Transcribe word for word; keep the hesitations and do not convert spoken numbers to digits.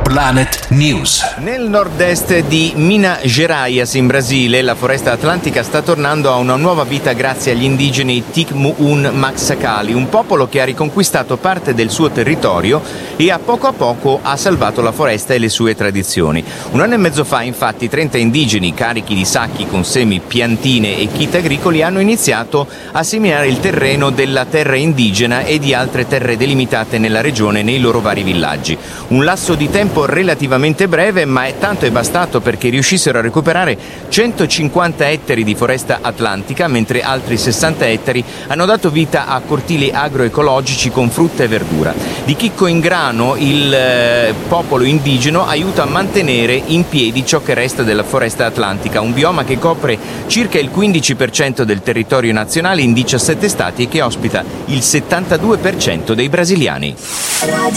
Planet News. Nel nord-est di Minas Gerais, in Brasile, la foresta atlantica sta tornando a una nuova vita grazie agli indigeni Tikmuun Maxakali, un popolo che ha riconquistato parte del suo territorio e a poco a poco ha salvato la foresta e le sue tradizioni. Un anno e mezzo fa, infatti, trenta indigeni carichi di sacchi con semi, piantine e kit agricoli hanno iniziato a seminare il terreno della terra indigena e di altre terre delimitate nella regione nei loro vari villaggi. Un lasso di tempo relativamente breve, ma è tanto è bastato perché riuscissero a recuperare centocinquanta ettari di foresta atlantica, mentre altri sessanta ettari hanno dato vita a cortili agroecologici con frutta e verdura. Di chicco in grano, il eh, popolo indigeno aiuta a mantenere in piedi ciò che resta della foresta atlantica, un bioma che copre circa il quindici per cento del territorio nazionale in diciassette stati e che ospita il settantadue per cento dei brasiliani.